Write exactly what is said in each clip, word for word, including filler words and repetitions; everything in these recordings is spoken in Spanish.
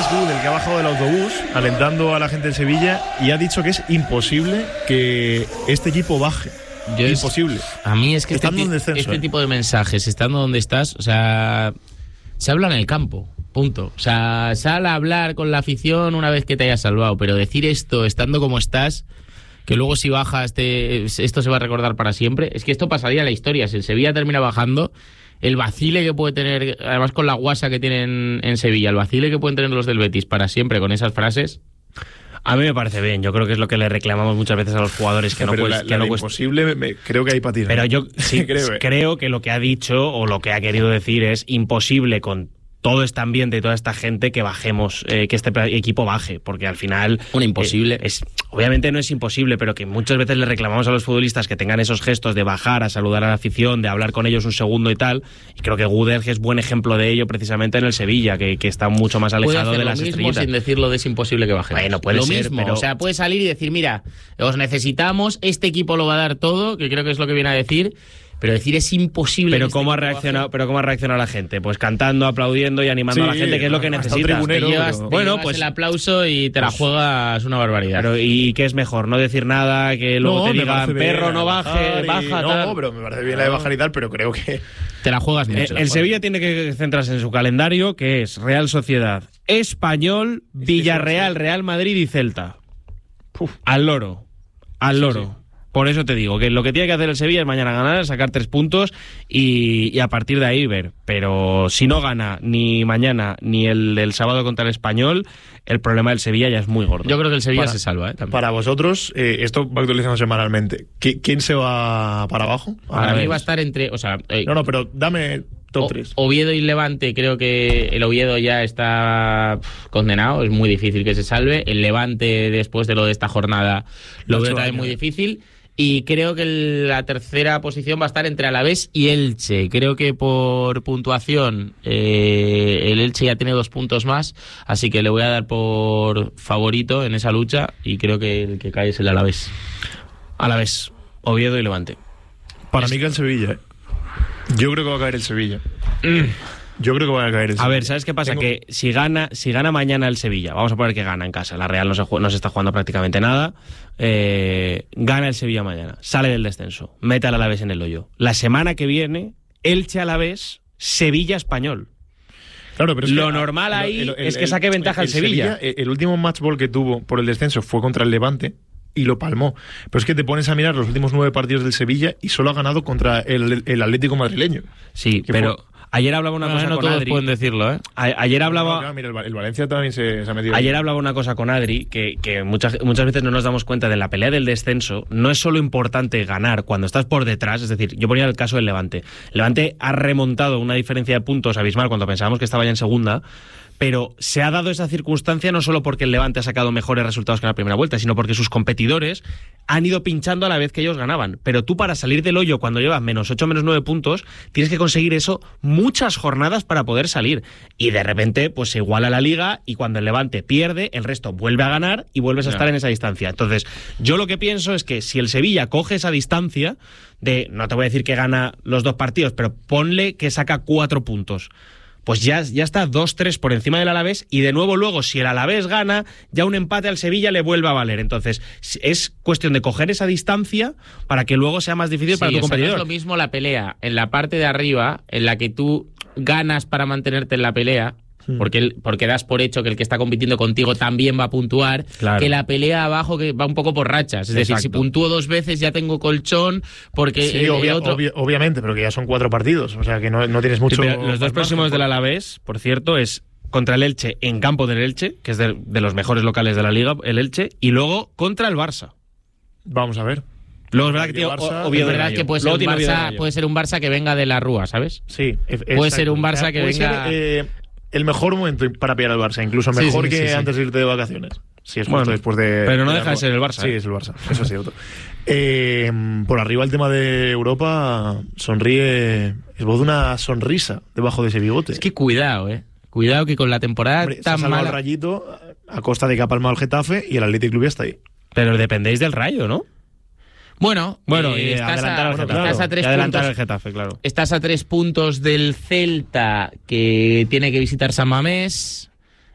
es Gudel, que ha bajado del autobús alentando a la gente de Sevilla y ha dicho que es imposible que este equipo baje. Yo imposible. Es, a mí es que este, ti, descenso, este eh. tipo de mensajes, estando donde estás, o sea, se habla en el campo, punto. O sea, sal a hablar con la afición una vez que te hayas salvado, pero decir esto estando como estás, que luego si bajas te, esto se va a recordar para siempre, es que esto pasaría a la historia. Si el Sevilla termina bajando, el vacile que puede tener, además con la guasa que tienen en Sevilla, el vacile que pueden tener los del Betis para siempre con esas frases... A mí me parece bien, yo creo que es lo que le reclamamos muchas veces a los jugadores, que no, no puede ser no imposible, me, creo que hay para tirar. Pero yo sí creo, eh. creo que lo que ha dicho o lo que ha querido decir es imposible con todo este ambiente y toda esta gente que bajemos, eh, que este equipo baje, porque al final... Un imposible. Eh, es, obviamente no es imposible, pero que muchas veces le reclamamos a los futbolistas que tengan esos gestos de bajar, a saludar a la afición, de hablar con ellos un segundo y tal, y creo que Gudel es buen ejemplo de ello precisamente en el Sevilla, que, que está mucho más alejado de las estrellitas. Puede hacer lo mismo sin decirlo de es imposible que bajemos. Bueno, puede lo ser, mismo, pero... o sea, puede salir y decir, mira, os necesitamos, este equipo lo va a dar todo, que creo que es lo que viene a decir... Pero decir es imposible. Pero cómo ha reaccionado, pero cómo ha reaccionado la gente, pues cantando, aplaudiendo y animando sí, a la gente, que es lo que necesita. Te llevas, pero... te bueno, llevas pues el aplauso y te pues, la juegas una barbaridad. Pero y qué es mejor, no decir nada, que luego no, te digan perro, no baje, y... baja, no, tal. No, pero me parece bien la de bajar y tal, pero creo que te la juegas mucho. Eh, el Sevilla tiene que centrarse en su calendario, que es Real Sociedad, Español, Villarreal, Real Madrid y Celta. Uf, al loro, al loro. Sí, sí. Por eso te digo que lo que tiene que hacer el Sevilla es mañana ganar, sacar tres puntos y, y a partir de ahí ver. Pero si no gana ni mañana ni el, el sábado contra el Español, el problema del Sevilla ya es muy gordo. Yo creo que el Sevilla para, se salva. ¿eh? Para vosotros, eh, esto va actualizando semanalmente. ¿Quién se va para abajo? Para mí va a estar entre... O sea, eh, no, no, pero dame top tres. Oviedo y Levante, creo que el Oviedo ya está pff, condenado, es muy difícil que se salve. El Levante, después de lo de esta jornada, lo veo también muy difícil. Y creo que la tercera posición va a estar entre Alavés y Elche. Creo que por puntuación eh, el Elche ya tiene dos puntos más, así que le voy a dar por favorito en esa lucha y creo que el que cae es el Alavés. Alavés, Oviedo y Levante. Para es... mí que el Sevilla, ¿eh? Yo creo que va a caer el Sevilla. Mm. Yo creo que va a caer el Sevilla. A ver, ¿sabes qué pasa? Tengo... Que si gana si gana mañana el Sevilla, vamos a poner que gana en casa, la Real no se, juega, no se está jugando prácticamente nada, eh, gana el Sevilla mañana, sale del descenso, mete al Alavés en el hoyo. La semana que viene, Elche Alavés, Sevilla Español. Claro, pero es lo que, normal el, ahí el, el, es que saque ventaja el, el Sevilla. Sevilla. El último match ball que tuvo por el descenso fue contra el Levante y lo palmó. Pero es que te pones a mirar los últimos nueve partidos del Sevilla y solo ha ganado contra el, el Atlético madrileño. Sí, pero... Fue? Ayer hablaba una no, cosa no con todos Adri. pueden decirlo, ¿eh? A, ayer hablaba... No, no, mira, el, el Valencia también se, se ha metido... Ayer hablaba una cosa con Adri, que, que muchas, muchas veces no nos damos cuenta de la pelea del descenso. No es solo importante ganar cuando estás por detrás. Es decir, yo ponía el caso del Levante. El Levante ha remontado una diferencia de puntos abismal cuando pensábamos que estaba ya en segunda, pero se ha dado esa circunstancia no solo porque el Levante ha sacado mejores resultados que en la primera vuelta, sino porque sus competidores han ido pinchando a la vez que ellos ganaban. Pero tú, para salir del hoyo cuando llevas menos ocho, menos nueve puntos, tienes que conseguir eso muchas jornadas para poder salir. Y de repente, pues se iguala la liga y cuando el Levante pierde, el resto vuelve a ganar y vuelves a estar en esa distancia. Entonces, yo lo que pienso es que si el Sevilla coge esa distancia de, no te voy a decir que gana los dos partidos, pero ponle que saca cuatro puntos, pues ya, ya está dos tres por encima del Alavés y de nuevo luego si el Alavés gana, ya un empate al Sevilla le vuelve a valer. Entonces es cuestión de coger esa distancia para que luego sea más difícil sí, para tu competidor. No es lo mismo la pelea en la parte de arriba, en la que tú ganas para mantenerte en la pelea, porque, el, porque das por hecho que el que está compitiendo contigo también va a puntuar, claro, que la pelea abajo que va un poco por rachas. Es Exacto. decir, si puntúo dos veces ya tengo colchón, porque sí, el, obvia, el otro... obvia, obviamente, pero que ya son cuatro partidos, o sea que no, no tienes mucho... Sí, los dos próximos del Alavés, por cierto, es contra el Elche en campo del Elche, que es de, de los mejores locales de la Liga, el Elche, y luego contra el Barça. Vamos a ver. Luego es verdad que, tiene, Barça, obvio, es verdad que puede ser, un Barça, puede ser un Barça que venga de la Rúa, ¿sabes? Sí, es, puede ser un Barça que venga... Ser, eh, el mejor momento para pillar al Barça, incluso mejor sí, sí, que sí, sí. antes de irte de vacaciones. Sí, es bueno, después de... Pero no de deja de ser el Barça. Sí, ¿eh? es el Barça, eso es cierto. eh, por arriba el tema de Europa, sonríe... Es voz de una sonrisa debajo de ese bigote. Es que cuidado, eh. Cuidado que con la temporada Hombre, tan se ha mala... el Rayito a costa de que ha palmado el Getafe y el Athletic Club ya está ahí. Pero dependéis del Rayo, ¿no? Bueno, bueno eh, y estás adelantar a, al Getafe. Bueno, estás a tres adelantar puntos, al Getafe, claro. Estás a tres puntos del Celta, que tiene que visitar San Mamés,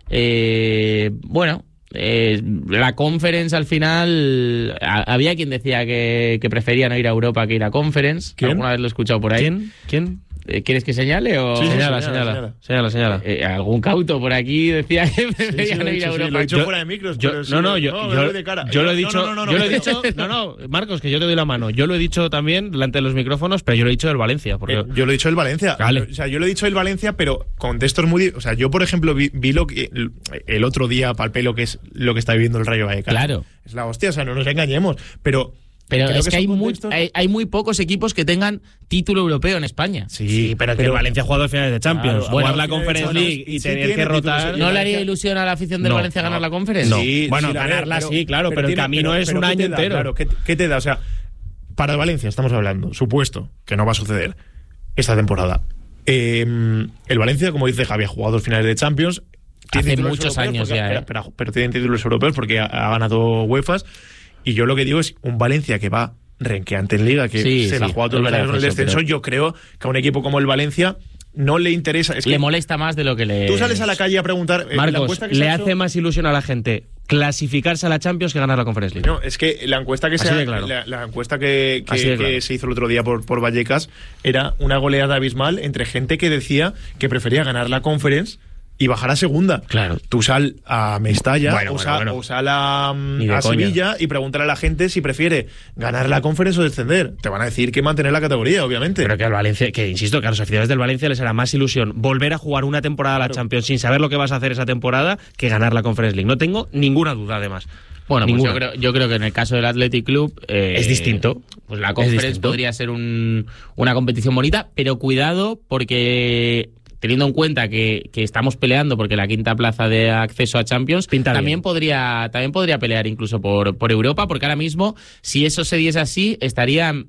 Eh, bueno, eh, la Conference al final, a, había quien decía que, que prefería no ir a Europa que ir a Conference. ¿Quién? ¿Alguna vez lo he escuchado por ahí? ¿Quién? ¿Quién? ¿Quieres que señale o...? Sí, señala, señala, señala, señala, señala. Eh, algún cauto por aquí decía que prefería sí, sí, no ir a sí, Europa. sí, lo he dicho Yo- fuera de micros, Yo, pero sí, no, no, yo, no, yo, me voy de cara. yo lo he No, dicho, no, no, no, yo lo he pero- dicho, no, no, Marcos, que yo te doy la mano. Yo lo he dicho también delante de los micrófonos, pero yo lo he dicho del Valencia, porque Eh, yo lo he dicho del Valencia. Vale. O sea, yo lo he dicho del Valencia, pero contextos muy... di- O sea, yo, por ejemplo, vi, vi lo que el, el otro día palpé lo que es lo que está viviendo el Rayo Vallecano. Claro. Es la hostia, o sea, no nos engañemos. Pero... Pero creo es que, son hay, muy, contextos- hay, hay muy pocos equipos que tengan título europeo en España. sí, pero, que el Valencia ha jugado dos finales de Champions, Claro, jugar bueno, la finales de Conference Champions, League y y sí tener tiene que rotar. títulos, ¿No le Valencia- haría ilusión a la afición del No, Valencia ganar no. la Conference? No. Sí, Bueno, sí, la- ganarla pero- sí, claro, pero el tiene- camino es un ¿qué año te da? entero. Claro, ¿qué, qué te da? O sea, para el Valencia estamos hablando, supuesto, que no va a suceder esta temporada. Eh, el Valencia, como dice Javi, ha jugado dos finales de Champions. Tiene Hace títulos muchos europeos años porque- ya, pero, ¿eh? pero, pero tienen títulos europeos porque ha, ha ganado UEFAs. Y yo lo que digo es un Valencia que va renqueante en Liga, que Sí, se la ha sí, jugado todos es los verdad años en el eso, descenso. pero- Yo creo que a un equipo como el Valencia no le interesa. Es que Le molesta más de lo que le... tú sales a la calle a preguntar. eh, la Marcos, encuesta que se le ha hace hecho- más ilusión a la gente clasificarse a la Champions que ganar la Conference League. No, es que la encuesta que, Así se, de claro. la, la encuesta que, que- Así de que claro. se hizo el otro día por, por Vallecas era una goleada abismal entre gente que decía que prefería ganar la Conference y bajar a segunda. Claro. Tú sal a Mestalla Bueno, o, bueno, sal, bueno. o sal a, mm, Ni de a coña. Sevilla y preguntar a la gente si prefiere ganar la Conference o descender. Te van a decir que mantener la categoría, obviamente. Pero que al Valencia, que insisto, que a los aficionados del Valencia les hará más ilusión volver a jugar una temporada a la Champions sin saber lo que vas a hacer esa temporada que ganar la Conference League. No tengo ninguna duda, además. Bueno, pues Ninguna. yo creo, yo creo que en el caso del Athletic Club... eh, Es distinto. Pues la Es Conference distinto. podría ser un, una competición bonita, pero cuidado porque... Teniendo en cuenta que, que estamos peleando porque la quinta plaza de acceso a Champions Pinta también bien. podría también podría pelear incluso por, por Europa, porque ahora mismo, si eso se diese así, estarían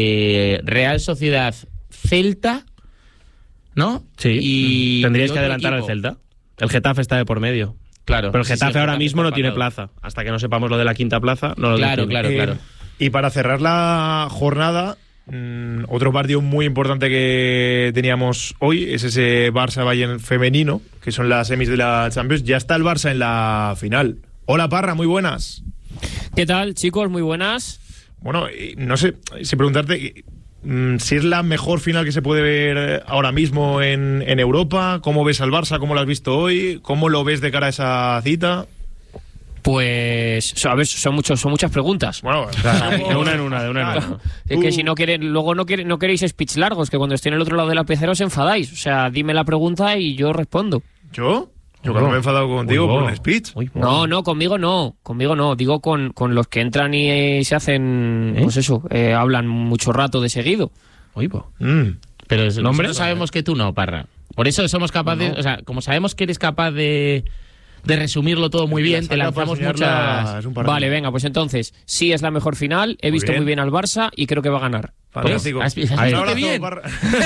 eh, Real Sociedad, Celta, ¿no? Sí. Y Tendríais y que otro adelantar equipo. al Celta. El Getafe está de por medio. Claro. Pero el sí, sí, Getafe ahora mismo no está tiene empatado. plaza. Hasta que no sepamos lo de la quinta plaza, no lo Claro, tiene. claro, Eh, claro. Y para cerrar la jornada, mmm, otro partido muy importante que teníamos hoy es ese Barça-Bayern femenino, que son las semis de la Champions. Ya está el Barça en la final. Hola, Parra, muy buenas. ¿Qué tal, chicos? Muy buenas. Bueno, eh, no sé si preguntarte mm, si es la mejor final que se puede ver ahora mismo en, en Europa. ¿Cómo ves al Barça? ¿Cómo lo has visto hoy? ¿Cómo lo ves de cara a esa cita? Pues, a ver, son, muchos, son muchas preguntas. Bueno, De una en una, de una en una. Es que si no quieren, luego no, quiere- no queréis speech largos, que cuando estoy en el otro lado de la pecera os enfadáis. O sea, dime la pregunta y yo respondo. ¿yo? Yo cuando me he enfadado contigo Uy, por bo. un speech. Uy, bo. No, no, conmigo no, conmigo no. Digo con, con los que entran y eh, se hacen, ¿Eh? pues eso, eh, hablan mucho rato de seguido. Uy, bo. Mm. Pero ¿Nombre? nosotros sabemos que tú no, Parra. Por eso somos capaces, o sea, como sabemos que eres capaz de, de resumirlo todo muy bien, te lanzamos muchas... Vale, venga, pues entonces, sí es la mejor final, he Muy visto bien. muy bien al Barça y creo que va a ganar. Fantástico. ¿Has- has Un visto abrazo, qué bien? Parra.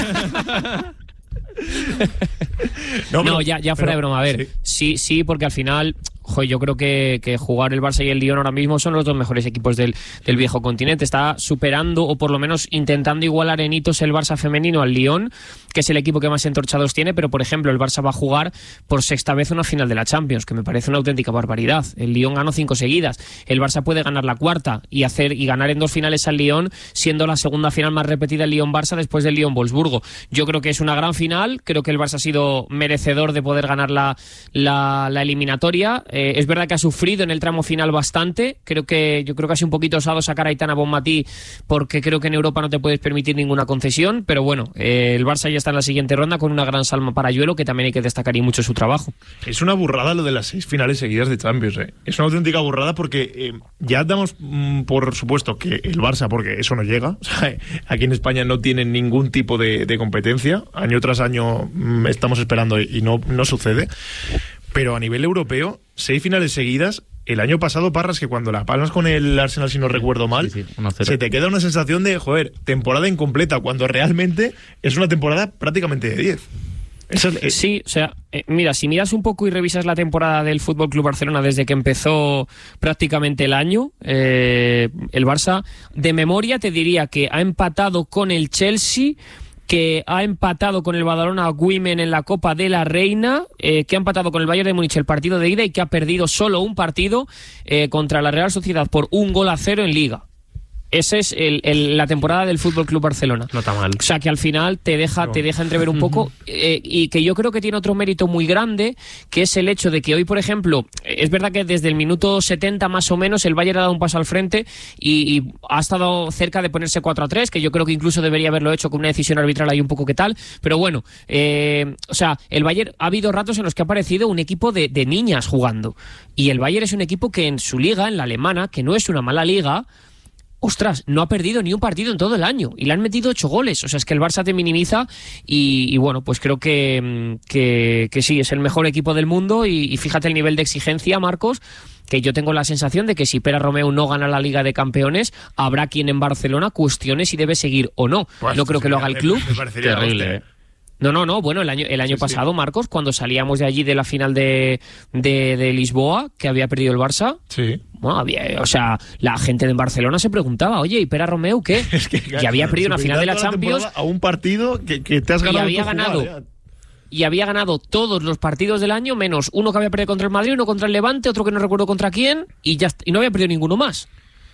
No, pero- ya, ya fuera pero- de broma, a ver, sí. sí, sí, porque al final, joder, yo creo que, que jugar el Barça y el Lyon ahora mismo son los dos mejores equipos del, del viejo continente. Está superando, o por lo menos intentando igualar en hitos el Barça femenino al Lyon, que es el equipo que más entorchados tiene, pero por ejemplo el Barça va a jugar por sexta vez una final de la Champions, que me parece una auténtica barbaridad. El Lyon ganó cinco seguidas, el Barça puede ganar la cuarta y hacer y ganar en dos finales al Lyon, siendo la segunda final más repetida el Lyon-Barça después del Lyon-Wolfsburgo. Yo creo que es una gran final, creo que el Barça ha sido merecedor de poder ganar la, la, la eliminatoria. Eh, es verdad que ha sufrido en el tramo final bastante, creo que yo creo que ha sido un poquito osado sacar a Aitana Bonmatí, porque creo que en Europa no te puedes permitir ninguna concesión, pero bueno, eh, el Barça ya está en la siguiente ronda con una gran salma para Yuelo, que también hay que destacar y mucho su trabajo. Es una burrada lo de las seis finales seguidas de Champions. ¿eh? Es una auténtica burrada porque eh, ya damos mm, por supuesto que el Barça, porque eso no llega. O sea, aquí en España no tienen ningún tipo de, de competencia. Año tras año mm, estamos esperando y no, no sucede. Pero a nivel europeo, seis finales seguidas. El año pasado, Parras, que cuando la palmas con el Arsenal, si no recuerdo mal, Sí, sí, uno cero. se te queda una sensación de, joder, temporada incompleta, cuando realmente es una temporada prácticamente de diez. Esa es- eh, Sí, o sea, eh, mira, si miras un poco y revisas la temporada del Fútbol Club Barcelona desde que empezó prácticamente el año, eh, el Barça, de memoria te diría que ha empatado con el Chelsea que ha empatado con el Badalona Women en la Copa de la Reina, eh, que ha empatado con el Bayern de Múnich el partido de ida y que ha perdido solo un partido eh, contra la Real Sociedad por un gol a cero en Liga. Esa es el, el, la temporada del Fútbol Club Barcelona. No está mal. O sea, que al final te deja, te deja entrever un poco eh, y que yo creo que tiene otro mérito muy grande, que es el hecho de que hoy, por ejemplo, es verdad que desde el minuto setenta más o menos el Bayern ha dado un paso al frente y, y ha estado cerca de ponerse cuatro a tres, que yo creo que incluso debería haberlo hecho con una decisión arbitral ahí un poco que tal, pero bueno, eh, o sea, el Bayern ha habido ratos en los que ha parecido un equipo de, de niñas jugando, y el Bayern es un equipo que en su liga, en la alemana, que no es una mala liga, ostras, no ha perdido ni un partido en todo el año y le han metido ocho goles. O sea, es que el Barça te minimiza y, y bueno, pues creo que, que, que sí, es el mejor equipo del mundo y, y fíjate el nivel de exigencia, Marcos, que yo tengo la sensación de que si Pere Romeu no gana la Liga de Campeones, habrá quien en Barcelona cuestione si debe seguir o no. Pues no creo que lo haga el club. Me parecería terrible, ¿eh? No, no, no. Bueno, el año, el año sí, pasado, sí. Marcos, cuando salíamos de allí de la final de, de, de Lisboa, que había perdido el Barça, sí. Bueno, había, o sea, la gente de Barcelona se preguntaba, oye, ¿y Pere Romeu qué? Es que, claro, y había perdido una final de la Champions a un partido que, que te has ganado. Y había ganado. Jugar, y había ganado todos los partidos del año, menos uno que había perdido contra el Madrid, uno contra el Levante, otro que no recuerdo contra quién, y ya y no había perdido ninguno más.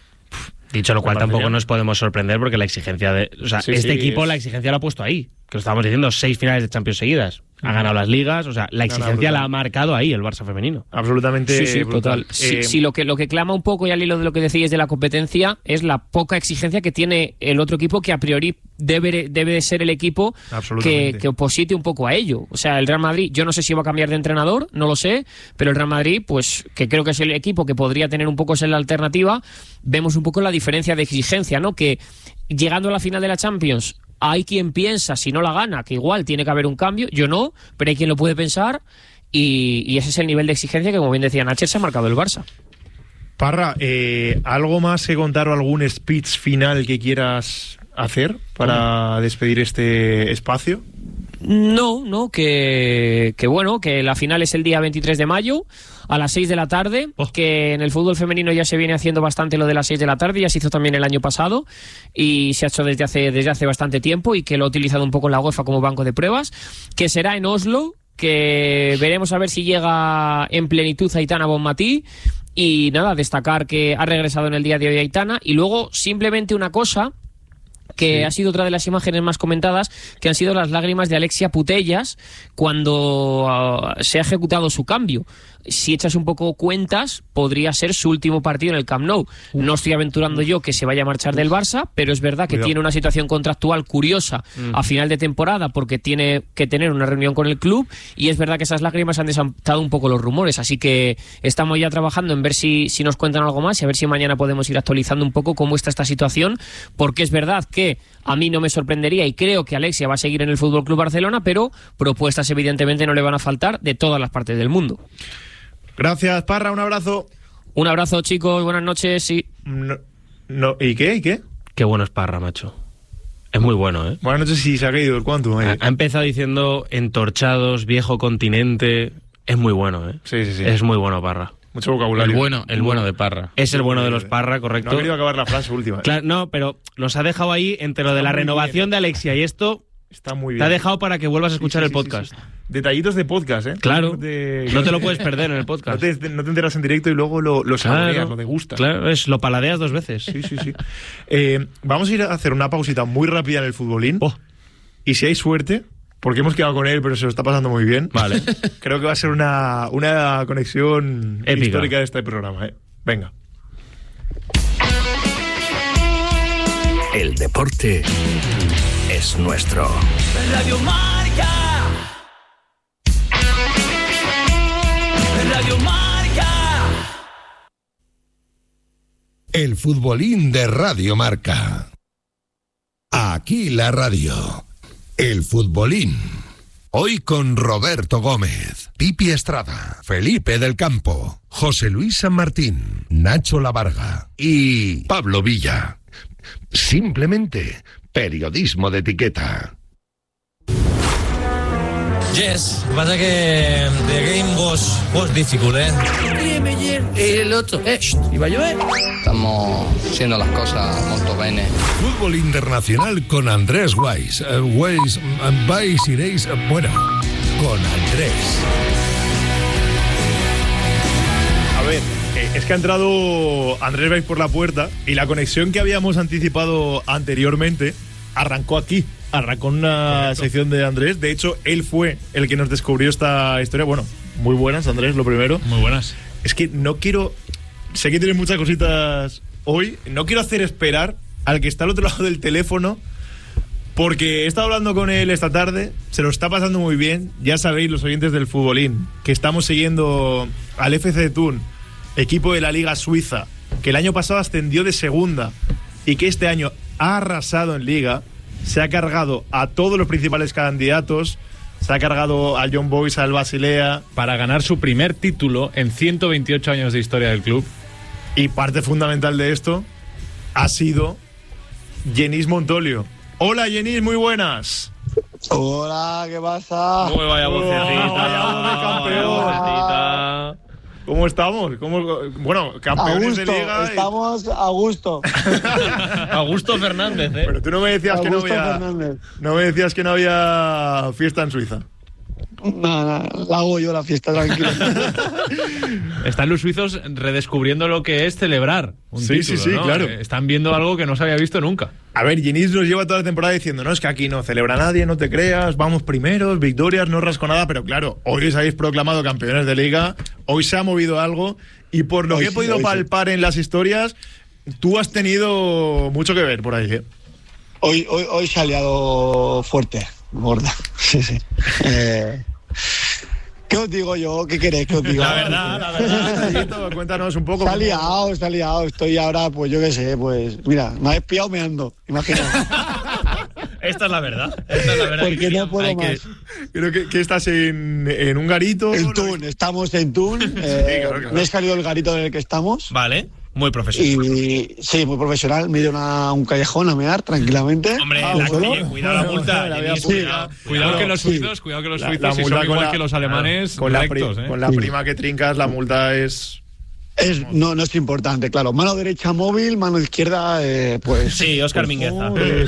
Dicho lo cual, tampoco nos podemos sorprender porque la exigencia de... O sea, sí, este sí, equipo es... la exigencia la ha puesto ahí. Que lo estábamos diciendo, seis finales de Champions seguidas. Ha ganado las ligas, o sea, la exigencia no, no, la ha marcado ahí el Barça femenino. Absolutamente sí, sí, brutal. Total. Sí, eh... sí, lo que, lo que clama un poco, y al hilo de lo que decíais de la competencia, es la poca exigencia que tiene el otro equipo, que a priori debe, debe de ser el equipo que, que oposite un poco a ello. O sea, el Real Madrid, yo no sé si va a cambiar de entrenador, no lo sé, pero el Real Madrid, pues, que creo que es el equipo que podría tener un poco ser la alternativa, vemos un poco la diferencia de exigencia, ¿no? Que llegando a la final de la Champions, hay quien piensa, si no la gana, que igual tiene que haber un cambio. Yo no, pero hay quien lo puede pensar. Y, y ese es el nivel de exigencia que, como bien decía Nacher, se ha marcado el Barça. Parra, eh, ¿algo más que contar o algún speech final que quieras hacer para ¿Cómo? despedir este espacio? No, no, que, que bueno, que la final es el día veintitrés de mayo a las seis de la tarde, oh. que en el fútbol femenino ya se viene haciendo bastante lo de las seis de la tarde, ya se hizo también el año pasado y se ha hecho desde hace, desde hace bastante tiempo, y que lo ha utilizado un poco la UEFA como banco de pruebas, que será en Oslo, que veremos a ver si llega en plenitud Aitana Bonmatí. Y nada, destacar que ha regresado en el día de hoy Aitana. Y luego simplemente una cosa que sí. ha sido otra de las imágenes más comentadas, que han sido las lágrimas de Alexia Putellas cuando uh, se ha ejecutado su cambio. Si echas un poco cuentas, podría ser su último partido en el Camp Nou. Uf. No estoy aventurando yo que se vaya a marchar del Barça, pero es verdad que Cuidado. tiene una situación contractual curiosa mm. a final de temporada, porque tiene que tener una reunión con el club, y es verdad que esas lágrimas han desatado un poco los rumores, así que estamos ya trabajando en ver si, si nos cuentan algo más y a ver si mañana podemos ir actualizando un poco cómo está esta situación, porque es verdad que a mí no me sorprendería y creo que Alexia va a seguir en el F C Barcelona, pero propuestas evidentemente no le van a faltar de todas las partes del mundo. Gracias, Parra, un abrazo. Un abrazo, chicos, buenas noches, sí. No, no, ¿y qué? ¿Y qué? Qué bueno es Parra, macho. Es muy bueno, ¿eh? Buenas noches, si se ha caído el Quantum. Ha, ha empezado diciendo entorchados, viejo continente. Es muy bueno, ¿eh? Sí, sí, sí. Es muy bueno, Parra. Mucho vocabulario. El bueno, el bueno de Parra. Es el bueno de los Parra, correcto. No ha querido acabar la frase última. ¿eh? Claro, no, pero nos ha dejado ahí entre lo de la renovación bien. de Alexia y esto. Está muy bien. Te ha dejado para que vuelvas a escuchar sí, sí, el podcast. Sí, sí, sí. Detallitos de podcast, ¿eh? Claro. De... No te lo puedes perder en el podcast. No te, no te enteras en directo y luego lo, lo saboreas, claro, lo degustas. Claro, es, lo paladeas dos veces. Sí, sí, sí. eh, vamos a ir a hacer una pausita muy rápida en el futbolín. Oh. Y si hay suerte, porque hemos quedado con él, pero se lo está pasando muy bien. Vale. Creo que va a ser una, una conexión Épica. histórica de este programa, ¿eh? Venga. El deporte es nuestro. Radio Marca. Radio Marca. El futbolín de Radio Marca. Aquí la radio. El futbolín. Hoy con Roberto Gómez, Pipi Estrada, Felipe del Campo, José Luis San Martín, Nacho Lavarga y Pablo Villa. Simplemente periodismo de etiqueta. Yes, lo que pasa es que the game was, was difficult, ¿eh? El otro, eh, iba a llover. Estamos haciendo las cosas molto bene. Fútbol internacional con Andrés Weiss. Uh, Weiss, uh, Weiss iréis, uh, bueno, con Andrés. A ver, eh, es que ha entrado Andrés Weiss por la puerta y la conexión que habíamos anticipado anteriormente arrancó aquí. Arrancó una Correcto. sección de Andrés. De hecho, él fue el que nos descubrió esta historia. Bueno, muy buenas, Andrés, lo primero. Muy buenas. Es que no quiero... Sé que tienes muchas cositas hoy. No quiero hacer esperar al que está al otro lado del teléfono, porque he estado hablando con él esta tarde. Se lo está pasando muy bien. Ya sabéis, los oyentes del futbolín, que estamos siguiendo al F C Thun, equipo de la Liga Suiza, que el año pasado ascendió de segunda y que este año ha arrasado en Liga. Se ha cargado a todos los principales candidatos. Se ha cargado al Young Boys, al Basilea, para ganar su primer título en ciento veintiocho años de historia del club. Y parte fundamental de esto ha sido Genís Montolio. Hola, Genís, muy buenas. Hola, ¿qué pasa? Muy vaya vocecita. Oh, vaya voz de campeón. Vaya ¿Cómo estamos? ¿Cómo, bueno, campeones Augusto, de Liga. Estamos a gusto. Augusto Fernández, ¿eh? Pero tú no me decías Augusto que no había. Fernández. No me decías que no había fiesta en Suiza. No, no, la hago yo la fiesta, tranquilo. Están los suizos redescubriendo lo que es celebrar un Sí, título, sí, sí, ¿no? claro. Están viendo algo que no se había visto nunca. A ver, Genís nos lleva toda la temporada diciendo, no, es que aquí no celebra nadie, no te creas, vamos primeros, victorias, no rasco nada, pero claro, hoy os habéis proclamado campeones de Liga, hoy se ha movido algo, y por lo Hoy que he sí, podido hoy sí. palpar en las historias, tú has tenido mucho que ver por ahí, ¿eh? Hoy, hoy, hoy se ha liado fuerte, gorda. Sí, sí. Eh, ¿Qué os digo yo? ¿Qué queréis que os diga? La verdad, la verdad, Tallito, cuéntanos un poco. Se ha cómo- liado, se ha liado. Estoy ahora, pues yo qué sé, pues mira, me ha espiado meando, imagina. Esta es la verdad. Esta es la verdad. Porque no puedo Hay que- más. Creo que, que estás en, en un garito. En Tun, estamos en Tun. Eh, claro, claro. Me he salido del garito en el que estamos. Vale, muy profesional. Y sí, muy profesional. Me he ido a un callejón a mear tranquilamente. Hombre, Ah, la, solo. oye, cuidado la multa. La Genís, había cuidado, puesto. cuidado que los Sí. suizos, cuidado que los La- suizos, la si multa son con igual la- que los alemanes, con la, rectos, pri- ¿eh? con la Sí. prima que trincas, la multa es... Es, no, no es importante, claro. Mano derecha móvil, mano izquierda, eh, pues. Sí, Óscar pues, Mingueza. eh,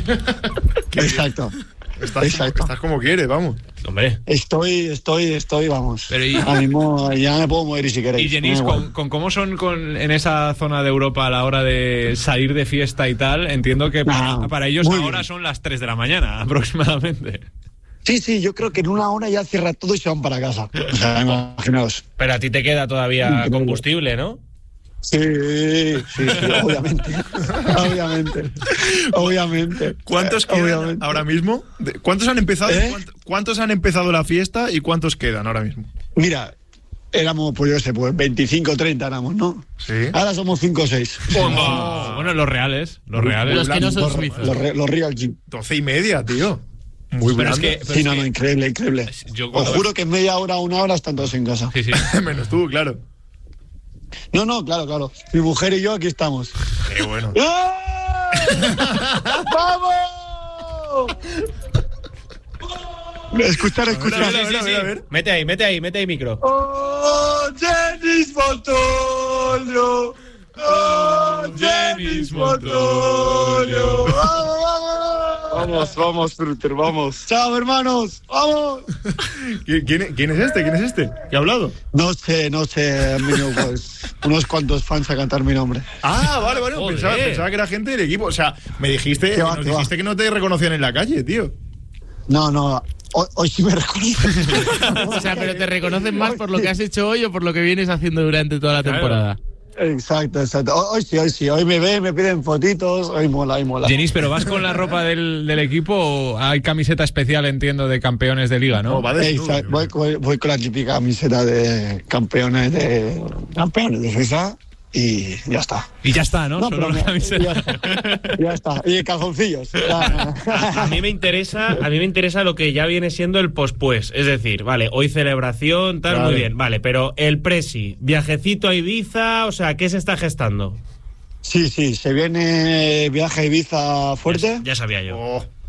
Exacto. Estás, Exacto. estás como quieres, vamos. Hombre. Estoy, estoy, estoy, vamos. Pero y- Ahora mismo ya me puedo mover si queréis. Y Genís, Me da igual. con, con cómo son con, en esa zona de Europa a la hora de salir de fiesta y tal, entiendo que para, No, para ellos muy ahora bien. son las tres de la mañana aproximadamente. Sí, sí, yo creo que en una hora ya cierra todo y se van para casa. O sea, imaginaos. Pero a ti te queda todavía Increíble. combustible, ¿no? Sí, sí, sí, obviamente. obviamente. Obviamente. ¿Cuántos quedan Obviamente. ahora mismo? De- ¿Cuántos han empezado? ¿Eh? ¿Cuántos, cuántos han empezado la fiesta y cuántos quedan ahora mismo? Mira, éramos, pues yo qué sé, pues veinticinco, treinta éramos, ¿no? Sí. Ahora somos cinco o seis. Bueno, los reales, los reales. Los que no son Los, suizos. los, re- los Real G. Doce y media, tío. Muy Pero es grande. que- pero Sí, es no, que- no, increíble, increíble. Yo Os cuando- juro que en media hora, una hora están todos en casa. Sí, sí. Menos tú, claro. No, no, claro, claro. Mi mujer y yo aquí estamos. Qué bueno. ¡Ah! ¡Vamos! Escuchar, escuchar. A ver, a ver, a ver, a ver. Mete ahí, mete ahí, mete ahí micro. ¡Oh, Genís Montolio! ¡Oh, Genís Montolio! ¡Vamos, vamos! Vamos, vamos, Frutter, vamos. ¡Chao, hermanos! ¡Vamos! ¿Qui- ¿Quién, quién es este? ¿Quién es este? ¿Qué ha hablado? No sé, no sé, han venido pues, unos cuantos fans a cantar mi nombre. Ah, vale, vale. Joder. Pensaba, pensaba que era gente del equipo. O sea, me dijiste, ¿Qué va, nos qué va? dijiste que no te reconocían en la calle, tío. No, no, hoy, hoy sí me reconocen. O sea, pero te reconocen más por lo que has hecho hoy o por lo que vienes haciendo durante toda la Claro. temporada. Exacto, exacto. Hoy, hoy sí, hoy sí. Hoy me ven, me piden fotitos. Hoy mola, hoy mola. Genís, ¿pero vas con la ropa del, del equipo o hay camiseta especial, entiendo, de campeones de liga, no? No, va desnudo, Exacto. yo Voy, creo. voy- voy con la típica camiseta de campeones de campeones de Suiza y ya está. Y ya está, ¿no? No, Solo pero la ya, camiseta. ya está. Ya está. Y calzoncillos. Ya. A mí me interesa, a mí me interesa lo que ya viene siendo el pospués, es decir, vale, hoy celebración, tal, Claro. muy bien, vale, pero el presi, viajecito a Ibiza, o sea, ¿qué se está gestando? Sí, sí, se viene viaje a Ibiza fuerte. Ya sabía yo. Oh,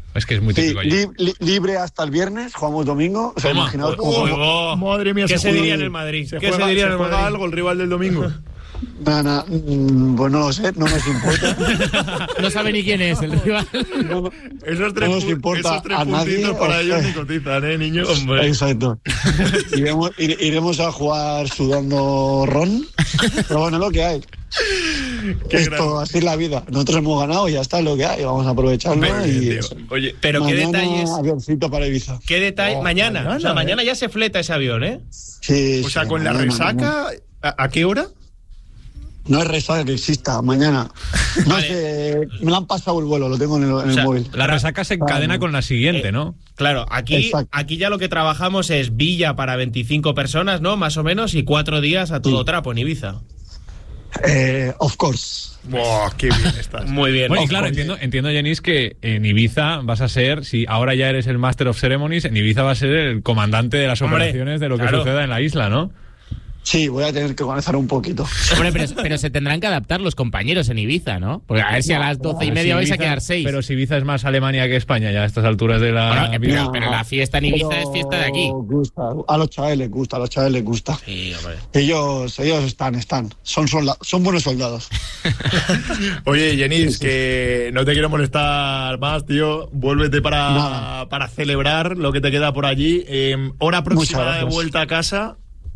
Es que es muy típico sí, allí. Li, li, libre hasta el viernes, jugamos domingo. O sea, imaginaos cómo, oh, oh, madre mía, ¿qué se, se diría en el Madrid? Se ¿Qué juega, se diría en el juega Madrid? algo el rival del domingo? Nada, nada, mmm, pues no lo sé, no nos importa. No sabe ni quién es el rival. No, esos tres, no nos importa esos tres a nadie, puntitos para o ellos sea, ni cotizan, ¿eh, niños? Hombre. Exacto. Iremos, ire, iremos a jugar sudando ron, pero bueno, es lo que hay. Qué Esto, gran... así es la vida. Nosotros hemos ganado y ya está, es lo que hay. Vamos a aprovecharlo. Bien, y tío. eso. Oye, pero mañana, qué detalles. Avioncito para Ibiza. ¿Qué detalle? Oh, mañana. mañana, O sea, ¿eh? mañana ya se fleta ese avión, ¿eh? Sí, o sea, sí, con la mañana, resaca, mañana. ¿a, ¿a qué hora? No es resaca que exista, mañana. No Vale. sé, me lo han pasado el vuelo, lo tengo en el, en O sea, el móvil. La resaca se encadena Ah, con la siguiente, Eh, ¿no? Claro, aquí, Exacto. aquí ya lo que trabajamos es villa para veinticinco personas, ¿no? Más o menos, y cuatro días a todo Sí. trapo en Ibiza. Eh, of course. Buah, qué bien estás. Muy bien. Bueno, y Ojo, claro, oye. entiendo, entiendo, Jenis, que en Ibiza vas a ser, si ahora ya eres el Master of Ceremonies, en Ibiza vas a ser el comandante de las Hombre, operaciones de lo que claro. suceda en la isla, ¿no? Sí, voy a tener que organizar un poquito. Hombre, pero, pero se tendrán que adaptar los compañeros en Ibiza, ¿no? Porque a ver si a las doce y Pero media si vais a Ibiza- quedar seis. Pero si Ibiza es más Alemania que España ya a estas alturas de la Bueno, vida. pero, pero la fiesta en Ibiza Pero es fiesta de aquí. Gusta. A los chavales les gusta, a los chavales les gusta. Sí, hombre. Ellos, ellos están, están. Son, solda- son buenos soldados. Oye, Jenis, que no te quiero molestar más, tío. Vuélvete para, para celebrar lo que te queda por allí. Eh, hora próxima de gracias. vuelta a casa.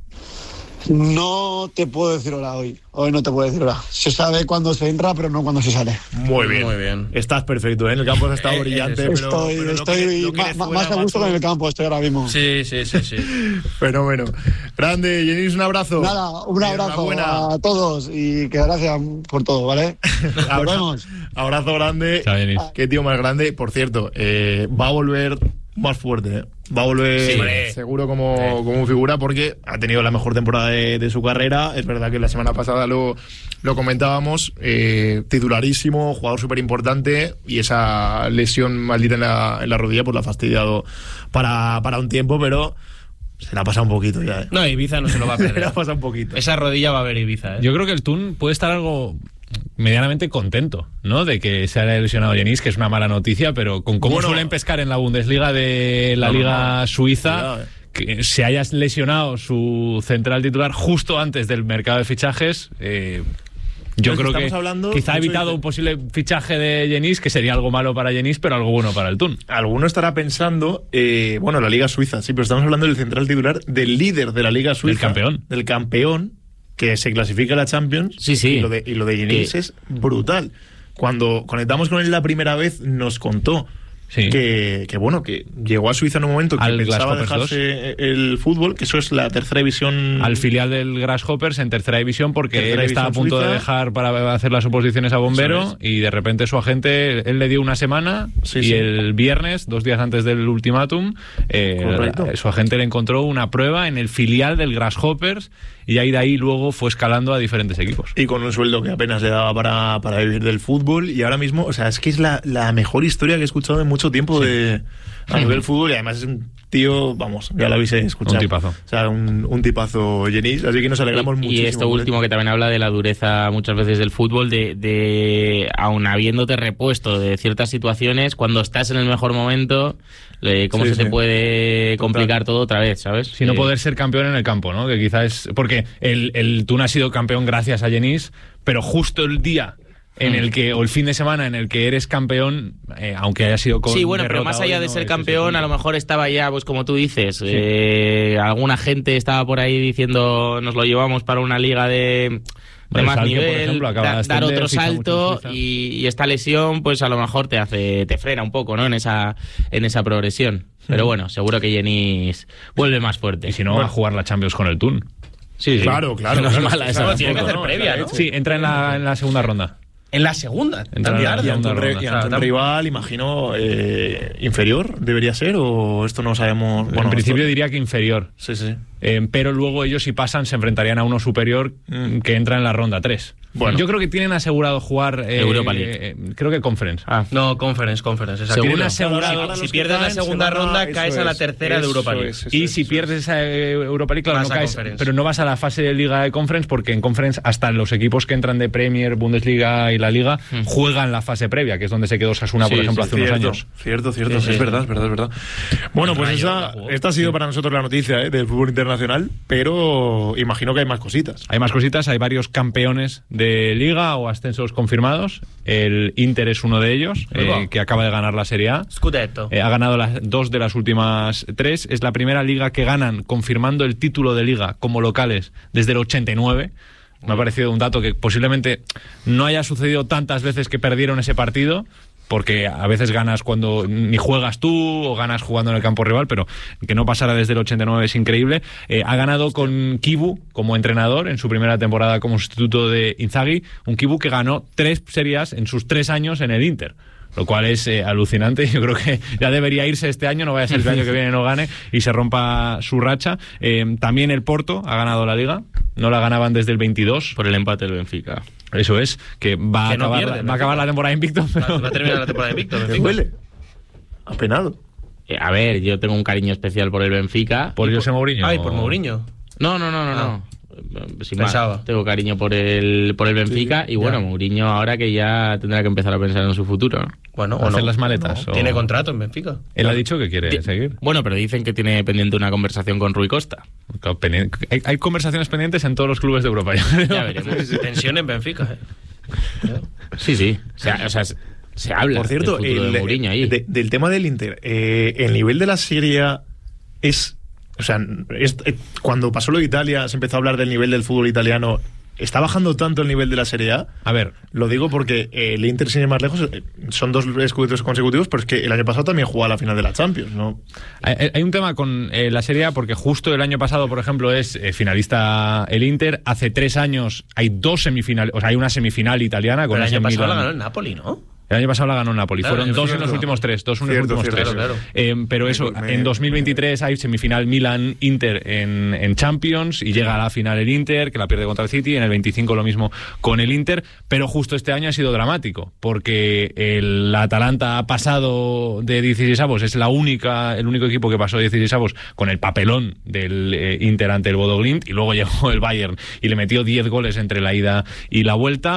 No te puedo decir hora hoy. Hoy no te puedo decir hora. Se sabe cuándo se entra, pero no cuándo se sale. Muy bien. Muy bien. Estás perfecto, ¿eh? En el campo has estado Eh, brillante, eso. pero, estoy pero lo estoy que- lo que ma- de ma- fuera, más a gusto macho, que en el campo, estoy ahora mismo. Sí, sí, sí, sí. Fenómeno. Grande, Jenis, un abrazo. Nada, un Y abrazo enhorabuena. a todos y que gracias por todo, ¿vale? Nos Abrazo, vemos. abrazo grande. Chao, Jenis. Qué tío más grande. Por cierto, eh, va a volver más fuerte, ¿eh? Va a volver Sí, hombre. seguro como, como figura porque ha tenido la mejor temporada de, de su carrera. Es verdad que la semana pasada lo, lo comentábamos. Eh, titularísimo, jugador súper importante y esa lesión maldita en la, en la rodilla pues la ha fastidiado para, para un tiempo, pero se la ha pasado un poquito ya, ¿eh? No, Ibiza no se lo va a Se la perder. ha pasado un poquito. Esa rodilla va a ver Ibiza, ¿eh? Yo creo que el Tun puede estar algo medianamente contento, ¿no? De que se haya lesionado Jenis, que es una mala noticia, pero con cómo Bueno. suelen pescar en la Bundesliga de la No, no, Liga no. Suiza, Cuidado, eh. que se haya lesionado su central titular justo antes del mercado de fichajes. eh, yo Pero si creo que estamos hablando, quizá ha mucho evitado dice- un posible fichaje de Jenis, que sería algo malo para Jenis, pero algo bueno para el Tun. Alguno estará pensando, eh, bueno, la Liga Suiza, sí, pero estamos hablando del central titular, del líder de la Liga Suiza. campeón. Del campeón, que se clasifica a la Champions. Sí, sí. Y lo de, y lo de Jenis Que- es brutal. Cuando conectamos con él la primera vez, nos contó Sí. que, que, bueno, que llegó a Suiza en un momento que Al pensaba Grasshoppers dejarse el fútbol, que eso es la tercera división. Al filial del Grasshoppers en tercera división, porque Tercera él estaba a división punto de suiza. dejar para hacer las oposiciones a bombero Eso y de repente su agente, él le dio una semana Sí, y sí. el viernes, dos días antes del ultimátum, eh, Correcto. su agente le encontró una prueba en el filial del Grasshoppers y ahí de ahí luego fue escalando a diferentes equipos. Y con un sueldo que apenas le daba para, para vivir del fútbol. Y ahora mismo, o sea, es que es la, la mejor historia que he escuchado en mucho tiempo de a nivel fútbol. Y además es un tío, vamos, ya lo habéis escuchado. Un tipazo. O sea, un, un tipazo, Jenis. Así que nos alegramos y, muchísimo. y esto por él. último que también habla de la dureza muchas veces del fútbol, de, de aun habiéndote repuesto de ciertas situaciones, cuando estás en el mejor momento, eh, cómo Sí, se sí. te puede Total. complicar todo otra vez, ¿sabes? Si no Eh, poder ser campeón en el campo, ¿no? Que quizás es... Porque el, el Tun ha sido campeón gracias a Jenis, pero justo el día en el que, o el fin de semana en el que eres campeón, eh, aunque haya sido con Sí, bueno, pero derrota más allá hoy, de no ser es campeón, ese a lo punto. mejor estaba ya, pues como tú dices, eh, alguna gente estaba por ahí diciendo nos lo llevamos para una liga de, de El más Schalke, por nivel, ejemplo, acaba de da- dar ascender, otro ficha mucho en salto Suiza. y, y esta lesión, pues a lo mejor te hace, te frena un poco, ¿no? En esa, en esa progresión. Pero bueno, seguro que Jenis vuelve más fuerte. Y si no, va a jugar la Champions con el Tun. Sí, sí. Claro, claro. No es claro. mala esa Claro, tiene que tampoco, hacer ¿no? previa, ¿no? Sí, entra en la, en la segunda ronda. En la segunda. Entra en la- Tan Y tarde. ante un, re- ronda. y O sea, ante un tam- rival, imagino, eh, inferior, debería ser, o esto no sabemos. Bueno, en principio esto- diría que inferior. Sí, sí. Eh, pero luego ellos, si pasan, se enfrentarían a uno superior Mm. que entra en la ronda tres. Bueno, yo creo que tienen asegurado jugar eh, Europa League. Eh, creo que Conference. Ah. No, Conference, Conference. Exacto. Tienen asegurado. Si, si pierdes la segunda ronda, caes a la tercera de Europa League. Es, y si es, pierdes esa Europa League, claro, no caes, pero no vas a la fase de Liga de Conference, porque en Conference hasta los equipos que entran de Premier, Bundesliga y la Liga mm. juegan la fase previa, que es donde se quedó Osasuna, sí, por ejemplo, sí, hace cierto, unos años. Cierto, cierto, sí, es sí. verdad, es verdad, es verdad. Bueno, pues esa, esta ha sido para nosotros la noticia ¿eh? del fútbol internacional, pero imagino que hay más cositas. Hay más cositas, hay varios campeones de Liga o ascensos confirmados. El Inter es uno de ellos, eh, que acaba de ganar la Serie A. Scudetto. Eh, ha ganado las dos de las últimas tres. Es la primera liga que ganan confirmando el título de Liga como locales desde el ochenta y nueve. Me ha parecido un dato que posiblemente no haya sucedido tantas veces que perdieron ese partido, porque a veces ganas cuando ni juegas tú o ganas jugando en el campo rival, pero que no pasara desde el ochenta y nueve es increíble. Eh, ha ganado con Kibu como entrenador en su primera temporada como sustituto de Inzaghi, un Kibu que ganó tres series en sus tres años en el Inter, lo cual es eh, alucinante. Yo creo que ya debería irse este año, no vaya a ser el año que viene no gane y se rompa su racha. Eh, también el Porto ha ganado la Liga, no la ganaban desde el veintidós. Por el empate del Benfica. Eso es, que va, que a, acabar, no pierde, va a acabar la temporada invicto. Pero... Va a terminar la temporada invicto. ¿Qué huele? Apenado. Eh, a ver, yo tengo un cariño especial por el Benfica. ¿Por José Mourinho? Ay, por Mourinho. No, no, no, no, Ah. no. Sin más, tengo cariño por el por el Benfica sí, y bueno, ya. Mourinho ahora que ya tendrá que empezar a pensar en su futuro, ¿no? Bueno, o hacer no, las maletas. No. O... Tiene contrato en Benfica. Él ha dicho que quiere T- seguir. Bueno, pero dicen que tiene pendiente una conversación con Rui Costa. Hay, hay conversaciones pendientes en todos los clubes de Europa. Ya veremos. Tensión en Benfica. ¿eh? Sí, sí. O sea, o sea, se habla. Por cierto, del futuro el, de Mourinho ahí. De, del tema del Inter, eh, el nivel de la Serie A es... O sea, es, eh, cuando pasó lo de Italia, se empezó a hablar del nivel del fútbol italiano. ¿Está bajando tanto el nivel de la Serie A? A ver, lo digo porque eh, el Inter, sin ir más lejos, eh, son dos escudetos consecutivos, pero es que el año pasado también jugó a la final de la Champions, ¿no? Hay, hay un tema con eh, la Serie A, porque justo el año pasado, por ejemplo, es eh, finalista el Inter. Hace tres años hay dos semifinales, o sea, hay una semifinal italiana con el año pasado Milan. la ganó el Napoli, ¿no? El año pasado la ganó Napoli. Claro, Fueron dos cierto. en los últimos tres. Dos en los Cierto, últimos cierto, tres. claro, claro. Eh, pero eso, me, en dos mil veintitrés hay semifinal Milan-Inter en, en Champions y llega a la final el Inter, que la pierde contra el City. En el veinticinco lo mismo con el Inter. Pero justo este año ha sido dramático, porque el Atalanta ha pasado de dieciseisavos. Es la única, el único equipo que pasó de dieciseisavos con el papelón del eh, Inter ante el Bodo Glimt. Y luego llegó el Bayern y le metió diez goles entre la ida y la vuelta.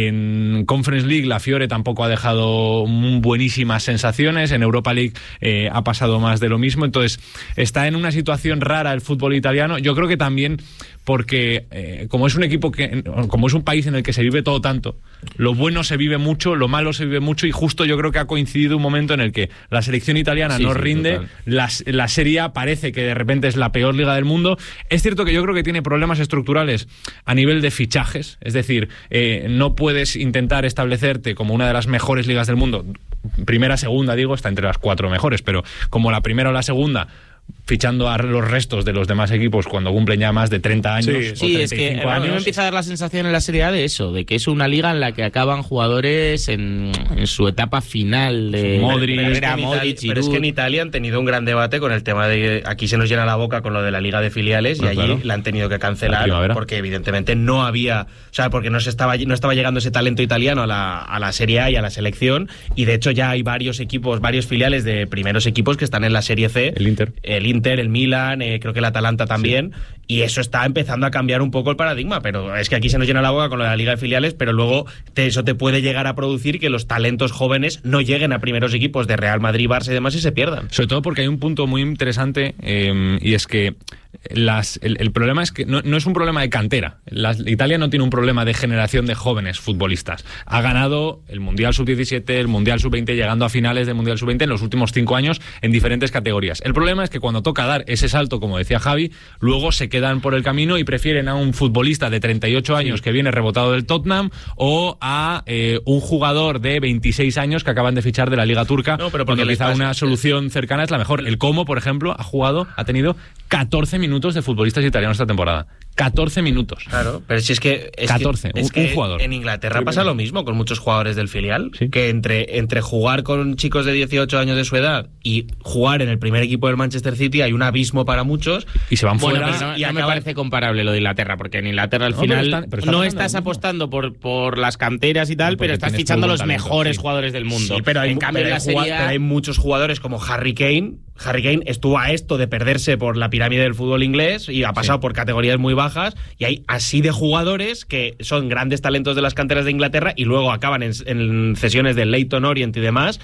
En Conference League la Fiore tampoco ha dejado buenísimas sensaciones. En Europa League eh, ha pasado más de lo mismo. Entonces está en una situación rara el fútbol italiano. Yo creo que también porque eh, como es un equipo que, como es un país en el que se vive todo tanto, lo bueno se vive mucho, lo malo se vive mucho, y justo yo creo que ha coincidido un momento en el que la selección italiana sí, no sí, rinde, la, la Serie A parece que de repente es la peor liga del mundo. Es cierto que yo creo que tiene problemas estructurales a nivel de fichajes, es decir, eh, no puedes intentar establecerte como una de las mejores ligas del mundo, primera, segunda, digo, está entre las cuatro mejores, pero como la primera o la segunda, fichando a los restos de los demás equipos cuando cumplen ya más de treinta años. Sí, sí, es que a mí me empieza a dar la sensación en la Serie A de eso, de que es una liga en la que acaban jugadores en, en su etapa final de Modric, pero, es que Modric, Italia, pero es que en Italia han tenido un gran debate con el tema de, aquí se nos llena la boca con lo de la liga de filiales, no, y allí claro. la han tenido que cancelar porque evidentemente no había, o sea, porque no se estaba no estaba llegando ese talento italiano a la, a la Serie A y a la selección, y de hecho ya hay varios equipos, varios filiales de primeros equipos que están en la Serie C. El Inter. El Inter, el Milan, eh, creo que el Atalanta también, sí. Y eso está empezando a cambiar un poco el paradigma, pero es que aquí se nos llena la boca con lo de la liga de filiales, pero luego te, eso te puede llegar a producir que los talentos jóvenes no lleguen a primeros equipos de Real Madrid, Barça y demás y se pierdan. Sobre todo porque hay un punto muy interesante, eh, y es que las, el, el problema es que no, no es un problema de cantera. La, Italia no tiene un problema de generación de jóvenes futbolistas. Ha ganado el Mundial sub diecisiete, el Mundial sub veinte, llegando a finales del Mundial sub veinte en los últimos cinco años en diferentes categorías. El problema es que cuando toca dar ese salto, como decía Javi, luego se quedan por el camino y prefieren a un futbolista de treinta y ocho años sí. que viene rebotado del Tottenham, o a eh, un jugador de veintiséis años que acaban de fichar de la Liga Turca, no, pero porque quizá una solución cercana es la mejor. El Como, por ejemplo, ha jugado, ha tenido catorce minutos de futbolistas italianos esta temporada. catorce minutos. Claro, pero si es que... Es catorce, que, es un, que un jugador. En Inglaterra pasa lo mismo con muchos jugadores del filial, sí. que entre, entre jugar con chicos de dieciocho años de su edad y jugar en el primer equipo del Manchester City hay un abismo para muchos. Y se van bueno, fuera. Pero no, y no acaban... me parece comparable lo de Inglaterra, porque en Inglaterra al no, final pero están, pero están no estás mismo. apostando por, por las canteras y tal, No, pero estás tienes fichando todo los el talento, mejores sí. jugadores del mundo. Sí, pero hay, en cambio, pero en la hay, Serie A... pero hay muchos jugadores como Harry Kane. Harry Kane estuvo a esto de perderse por la pirámide del fútbol inglés y ha pasado sí. por categorías muy bajas, y hay así de jugadores que son grandes talentos de las canteras de Inglaterra y luego acaban en, en cesiones del Leyton Orient y demás,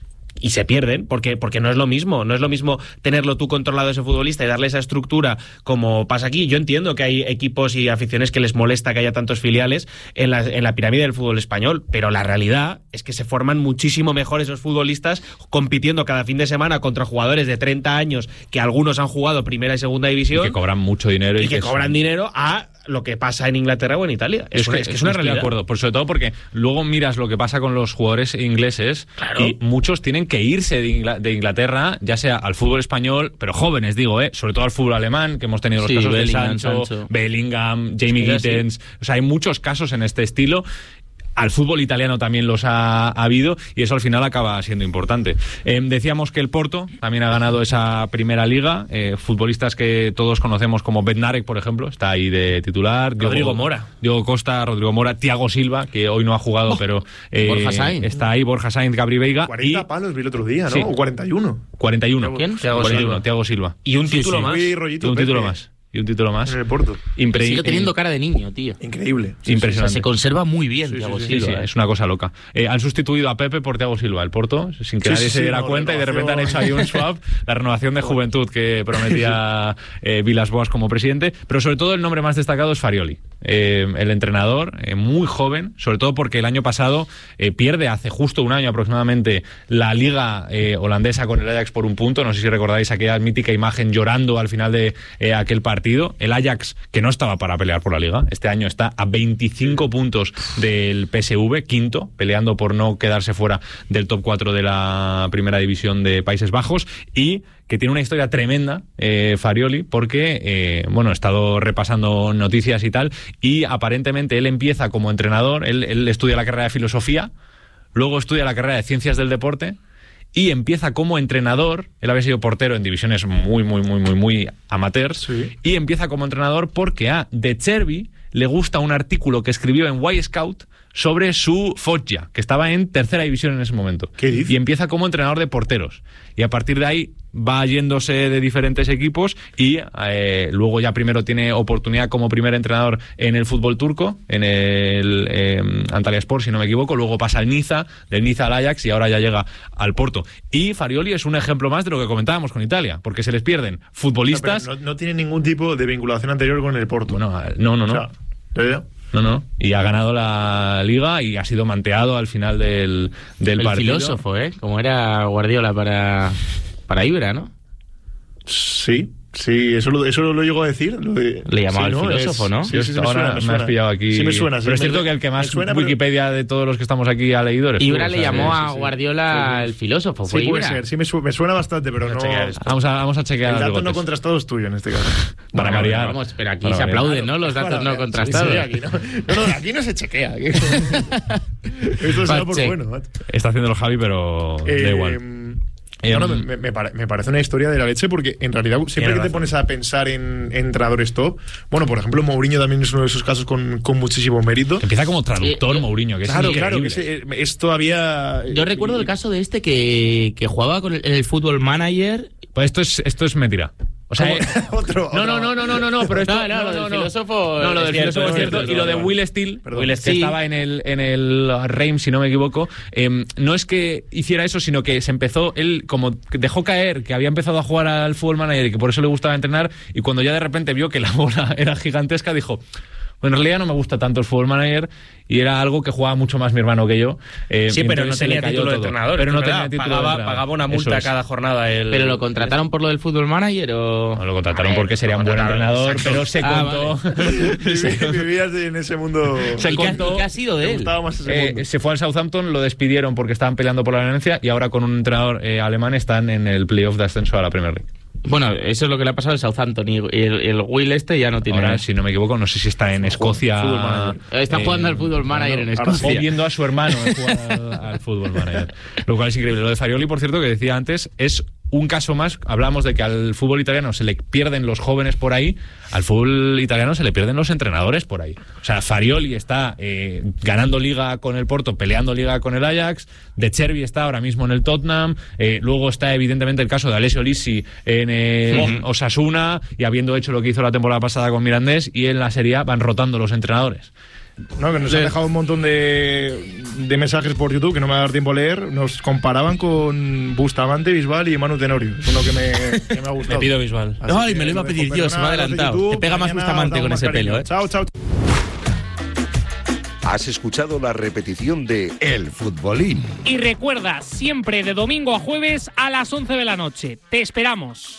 y se pierden, porque, porque no es lo mismo, no es lo mismo tenerlo tú controlado ese futbolista y darle esa estructura como pasa aquí. Yo entiendo que hay equipos y aficiones que les molesta que haya tantos filiales en la, en la pirámide del fútbol español, pero la realidad es que se forman muchísimo mejor esos futbolistas compitiendo cada fin de semana contra jugadores de treinta años que algunos han jugado primera y segunda división. Y que cobran mucho dinero. Y, y que, que cobran son... dinero a lo que pasa en Inglaterra o en Italia. Es, es, una, que, es que es una estoy realidad. de acuerdo, por sobre todo porque luego miras lo que pasa con los jugadores ingleses, claro. y muchos tienen que irse de, Ingl- de Inglaterra, ya sea al fútbol español, pero jóvenes, digo, eh, sobre todo al fútbol alemán, que hemos tenido los sí, casos Bellingham, de Sancho, Sancho. Bellingham, Jamie Es que Gittens, sí. o sea, hay muchos casos en este estilo. Al fútbol italiano también los ha, ha habido, y eso al final acaba siendo importante. Eh, decíamos que el Porto también ha ganado esa primera liga. Eh, futbolistas que todos conocemos como Bednarek, por ejemplo, está ahí de titular. Rodrigo Diego, Mora. Diego Costa, Rodrigo Mora, Thiago Silva, que hoy no ha jugado, oh, pero eh, Borja Sainz. está ahí, Borja Sainz, Gabri Veiga. cuarenta y, palos vi el otro día, ¿no? Sí. O cuarenta y uno. cuarenta y uno. ¿Quién? Thiago cuarenta y uno, Silva. Thiago Silva. Y un Sí, título sí. más. Muy rollito Y un Pepe. título más. Y un título más. En el Porto. Impre- Sigue teniendo eh, cara de niño, tío. Increíble. Sí, Impresionante. o sea, se conserva muy bien, Sí, Thiago sí, sí, Silva. Sí, sí, eh. es una cosa loca. Eh, han sustituido a Pepe por Thiago Silva, el Porto, sin que Sí, nadie sí, se sí, diera no, cuenta, y de repente han hecho ahí un swap, la renovación de juventud que prometía eh, Vilas-Boas como presidente, pero sobre todo el nombre más destacado es Farioli, eh, el entrenador, eh, muy joven, sobre todo porque el año pasado eh, pierde hace justo un año aproximadamente la liga eh, holandesa con el Ajax por un punto. No sé si recordáis aquella mítica imagen llorando al final de eh, aquel partido. El Ajax, que no estaba para pelear por la liga, este año está a veinticinco puntos del P S V, quinto, peleando por no quedarse fuera del top cuatro de la primera división de Países Bajos, y que tiene una historia tremenda, eh, Farioli, porque, eh, bueno, he estado repasando noticias y tal, y aparentemente él empieza como entrenador, él, él estudia la carrera de filosofía, luego estudia la carrera de ciencias del deporte, y empieza como entrenador. Él había sido portero en divisiones muy, muy, muy, muy, muy amateurs, Sí. y empieza como entrenador porque a De Chervi le gusta un artículo que escribió en Y Scout sobre su Foggia, que estaba en tercera división en ese momento. ¿Qué dice? Y empieza como entrenador de porteros. Y a partir de ahí va yéndose de diferentes equipos, y eh, luego ya primero tiene oportunidad como primer entrenador en el fútbol turco, en el eh, Antalyaspor, si no me equivoco. Luego pasa al Niza, del Niza al Ajax, y ahora ya llega al Porto. Y Farioli es un ejemplo más de lo que comentábamos con Italia, porque se les pierden futbolistas. No, pero no, no tiene ningún tipo de vinculación anterior con el Porto. Bueno, no, no, no. O sea, ¿ya, ya? No, no. Y ha ganado la liga y ha sido manteado al final del, del El partido. filósofo, ¿eh? Como era Guardiola para, para Ibra, ¿no? Sí, sí, eso lo, eso lo llego a decir. Lo de, Le llamaba sí, el ¿no? filósofo, Es- ¿no? Sí, sí, sí, me Ahora suena, me me suena. has pillado aquí. Sí, me suena. sí, Pero es me- cierto que el que más me suena, pero- Wikipedia de todos los que estamos aquí ha leído eres tú, Ibra o le sea, llamó sí, a sí, sí. Guardiola el filósofo, fue Sí, puede Ibra. ser. Sí, me, su- me suena bastante, pero no. chequear esto. Vamos a, vamos a chequear El los dato no bigotes. contrastado es tuyo en este caso. Para Vale, variar. Vamos, pero aquí Para se variar. aplauden, ¿no? Los datos Para no ver, contrastados. sí, sí, aquí no, no, no, aquí no se chequea. Aquí. Esto será por Fact-check. bueno. macho. Está haciendo el Javi, pero da Eh, igual. no, no, Em, me, me pare- me parece una historia de la leche, porque en realidad siempre Tienes que te razón. pones a pensar en, en entrenadores top, bueno, por ejemplo, Mourinho también es uno de esos casos con, con muchísimo mérito. Empieza como traductor Eh, eh, Mourinho, que Claro, es claro, que increíble. es, es todavía... Yo recuerdo el caso de este que, que jugaba con el, el Football Manager. Pues esto es, esto es mentira. O sea, eh, otro, no, no, no, no, no, no, no, pero esto, No, no, lo del filósofo No, lo es del cierto, filósofo es es cierto. cierto, Y lo de perdón. Will Steele, Perdón. Will Steele, Sí. que estaba en el, en el Reims, si no me equivoco, eh, no es que hiciera eso, sino que se empezó, él como dejó caer que había empezado a jugar al Football Manager y que por eso le gustaba entrenar, y cuando ya de repente vio que la bola era gigantesca, dijo... Bueno, en realidad no me gusta tanto el Football Manager, y era algo que jugaba mucho más mi hermano que yo. eh, Sí, y pero entonces no se le tenía cayó título de todo. entrenador. Pero es no verdad, tenía título de pagaba, entrenador. pagaba una Eso multa es. cada jornada. El, ¿Pero lo contrataron por lo del Football Manager o...? No lo contrataron A ver, porque sería lo un buen contrataron, entrenador, exacto. pero se Ah, contó. Viví- Vivías en ese mundo... Se ¿Y qué, contó- y qué ha sido Me de él? gustaba más ese mundo. Eh, se fue al Southampton, lo despidieron porque estaban peleando por la permanencia, y ahora con un entrenador eh, alemán están en el playoff de ascenso a la Premier League. Bueno, eso es lo que le ha pasado al Southampton y el, el Will este ya no tiene... Ahora, si no me equivoco, no sé si está en Escocia... Está jugando eh, al Fútbol Manager en Escocia. O viendo a su hermano jugar al, al Fútbol Manager. Lo cual es increíble. Lo de Farioli, por cierto, que decía antes, es un caso más. Hablamos de que al fútbol italiano se le pierden los jóvenes por ahí, al fútbol italiano se le pierden los entrenadores por ahí. O sea, Farioli está eh, ganando liga con el Porto, peleando liga con el Ajax, De Chervi está ahora mismo en el Tottenham, eh, luego está evidentemente el caso de Alessio Lisi en eh, uh-huh. Osasuna, y habiendo hecho lo que hizo la temporada pasada con Mirandés, y en la Serie A van rotando los entrenadores. No, que nos han dejado un montón de, de mensajes por YouTube que no me va a dar tiempo a leer. Nos comparaban con Bustamante, Bisbal y Manu Tenorio. Es uno que me, que me ha gustado. Me pido Bisbal. Ay, me lo iba a pedir yo, se me ha adelantado. YouTube, te pega más Bustamante con ese cariño. pelo, ¿eh? Chao, chao. Has escuchado la repetición de El Futbolín. Y recuerda, siempre de domingo a jueves a las once de la noche. Te esperamos.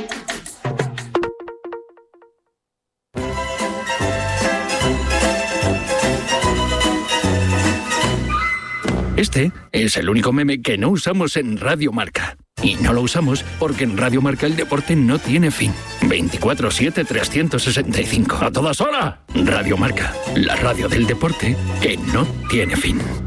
Este es el único meme que no usamos en Radio Marca. Y no lo usamos porque en Radio Marca el deporte no tiene fin. veinticuatro siete trescientos sesenta y cinco. ¡A todas horas! Radio Marca, la radio del deporte que no tiene fin.